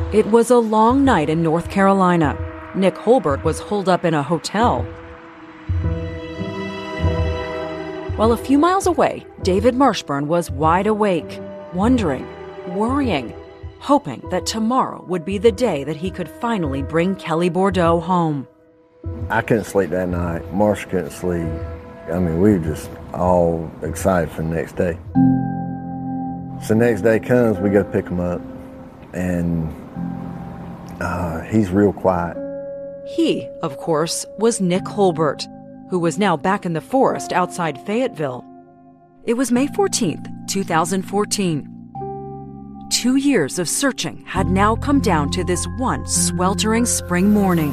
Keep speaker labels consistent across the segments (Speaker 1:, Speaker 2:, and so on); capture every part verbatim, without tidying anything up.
Speaker 1: It was a long night in North Carolina. Nick Holbert was holed up in a hotel. While a few miles away, David Marshburn was wide awake, wondering, worrying, hoping that tomorrow would be the day that he could finally bring Kelly Bordeaux home.
Speaker 2: I couldn't sleep that night. Marsh couldn't sleep. I mean, we were just all excited for the next day. So the next day comes, we go pick him up, and uh, he's real quiet.
Speaker 1: He, of course, was Nick Holbert, who was now back in the forest outside Fayetteville. It was May fourteenth, two thousand fourteen. Two years of searching had now come down to this one sweltering spring morning.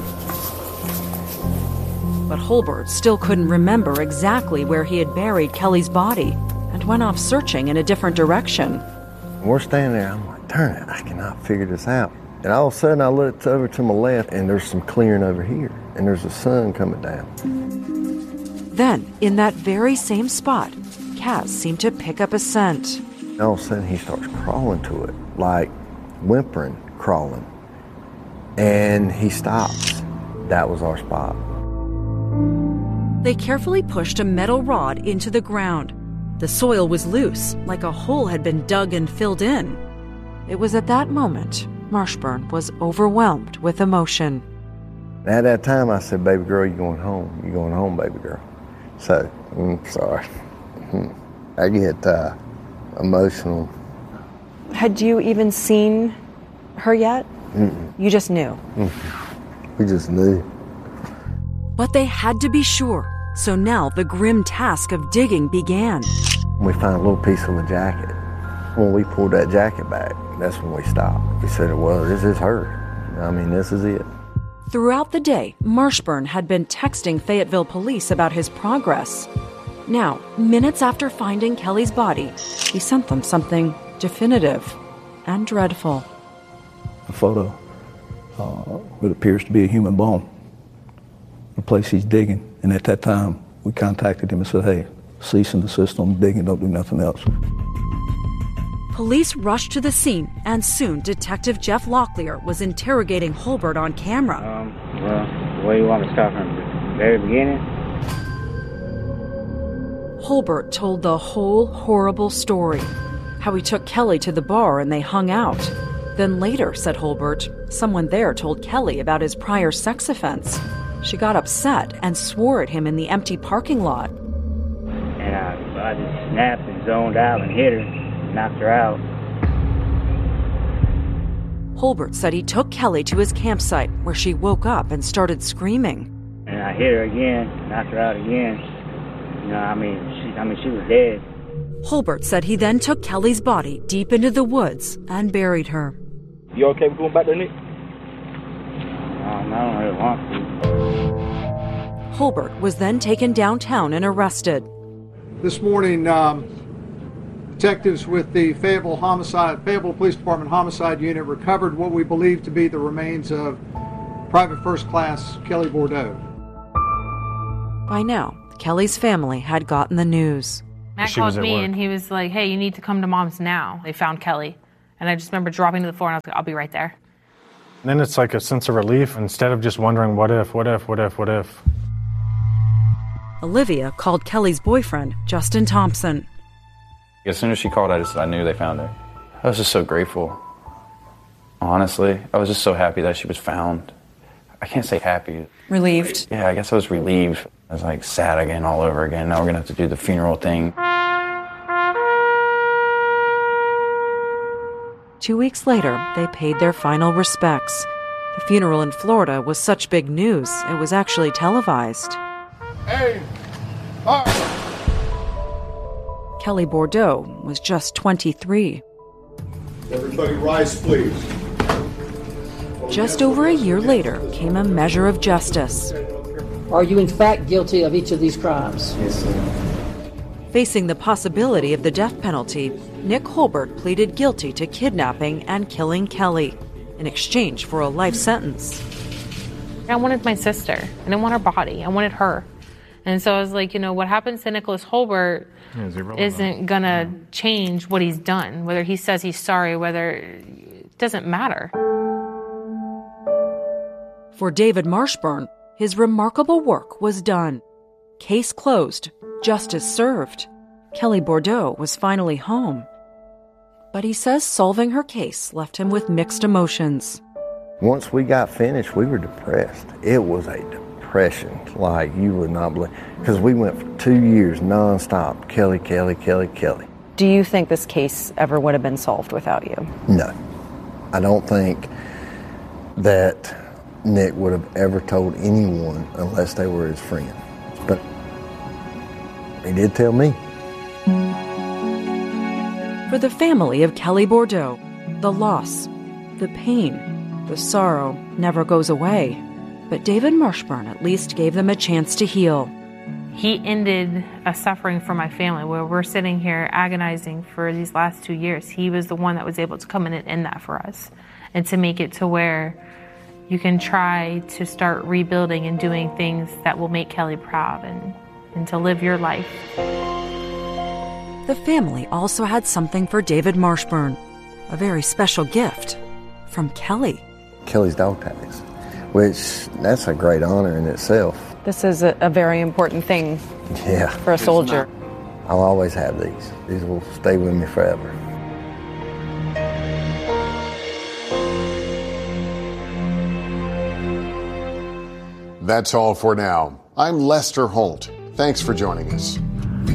Speaker 1: But Holbert still couldn't remember exactly where he had buried Kelly's body and went off searching in a different direction.
Speaker 2: We're standing there, I'm like, darn it, I cannot figure this out. And all of a sudden I looked over to my left and there's some clearing over here and there's the sun coming down.
Speaker 1: Then, in that very same spot, Kaz seemed to pick up a scent.
Speaker 2: And all of a sudden he starts crawling to it, like whimpering, crawling. And he stops. That was our spot.
Speaker 1: They carefully pushed a metal rod into the ground. The soil was loose, like a hole had been dug and filled in. It was at that moment Marshburn was overwhelmed with emotion.
Speaker 2: At that time, I said, baby girl, you going home. You going home, baby girl. So, I'm sorry. I get uh, emotional.
Speaker 1: Had you even seen her yet?
Speaker 2: Mm-mm.
Speaker 1: You just knew?
Speaker 2: Mm-mm. We just knew.
Speaker 1: But they had to be sure. So now the grim task of digging began.
Speaker 2: We found a little piece of a jacket. When we pulled that jacket back, that's when we stopped. We said, well, this is her. I mean, this is it.
Speaker 1: Throughout the day, Marshburn had been texting Fayetteville police about his progress. Now, minutes after finding Kelly's body, he sent them something definitive and dreadful.
Speaker 3: A photo. Uh, it appears to be a human bone. The place he's digging. And at that time, we contacted him and said, hey, cease and desist on digging, don't do nothing else.
Speaker 1: Police rushed to the scene, and soon Detective Jeff Locklear was interrogating Holbert on camera.
Speaker 4: Um, well, where do you want to start from? The very beginning?
Speaker 1: Holbert told the whole horrible story. How he took Kelly to the bar and they hung out. Then later, said Holbert, someone there told Kelly about his prior sex offense. She got upset and swore at him in the empty parking lot.
Speaker 4: And I, I just snapped and zoned out and hit her. Knocked her out.
Speaker 1: Holbert said he took Kelly to his campsite where she woke up and started screaming.
Speaker 4: And I hit her again, knocked her out again. You know, I mean, she, I mean, she was dead.
Speaker 1: Holbert said he then took Kelly's body deep into the woods and buried her.
Speaker 5: You okay with going back there, Nick?
Speaker 4: Um, I don't really want to.
Speaker 1: Holbert was then taken downtown and arrested.
Speaker 6: This morning, um, detectives with the Fayetteville Homicide, Fayetteville Police Department Homicide Unit recovered what we believe to be the remains of Private First Class Kelly Bordeaux.
Speaker 1: By now, Kelly's family had gotten the news.
Speaker 7: Matt called me and he was like, hey, you need to come to Mom's now. They found Kelly. And I just remember dropping to the floor and I was like, I'll be right there.
Speaker 8: And then it's like a sense of relief instead of just wondering what if, what if, what if, what if.
Speaker 1: Olivia called Kelly's boyfriend, Justin Thompson.
Speaker 9: As soon as she called, I just I knew they found her. I was just so grateful. Honestly, I was just so happy that she was found. I can't say happy.
Speaker 1: Relieved?
Speaker 9: Yeah, I guess I was relieved. I was like sad again all over again. Now we're gonna have to do the funeral thing.
Speaker 1: Two weeks later, they paid their final respects. The funeral in Florida was such big news, it was actually televised.
Speaker 6: Hey, all right.
Speaker 1: Kelly Bordeaux was just twenty-three.
Speaker 10: Everybody rise, please.
Speaker 1: Just over a year later came a measure of justice.
Speaker 11: Are you in fact guilty of each of these crimes?
Speaker 10: Yes, sir.
Speaker 1: Facing the possibility of the death penalty, Nick Holbert pleaded guilty to kidnapping and killing Kelly in exchange for a life sentence.
Speaker 7: I wanted my sister. I didn't want her body. I wanted her. And so I was like, you know, what happens to Nicholas Holbert isn't going to change what he's done. Whether he says he's sorry, whether it doesn't matter.
Speaker 1: For David Marshburn, his remarkable work was done. Case closed, justice served. Kelly Bordeaux was finally home. But he says solving her case left him with mixed emotions.
Speaker 2: Once we got finished, we were depressed. It was a depression like you would not believe. Because we went for two years nonstop, Kelly, Kelly, Kelly, Kelly.
Speaker 1: Do you think this case ever would have been solved without you?
Speaker 2: No. I don't think that Nick would have ever told anyone unless they were his friend. But he did tell me.
Speaker 1: For the family of Kelly Bordeaux, the loss, the pain, the sorrow never goes away. But David Marshburn at least gave them a chance to heal.
Speaker 7: He ended a suffering for my family where we're sitting here agonizing for these last two years. He was the one that was able to come in and end that for us and to make it to where you can try to start rebuilding and doing things that will make Kelly proud and, and to live your life.
Speaker 1: The family also had something for David Marshburn, a very special gift from Kelly.
Speaker 2: Kelly's dog tags, which that's a great honor in itself.
Speaker 1: This is a, a very important thing
Speaker 2: yeah.
Speaker 1: for a soldier.
Speaker 2: I'll always have these. These will stay with me forever.
Speaker 12: That's all for now. I'm Lester Holt. Thanks for joining us.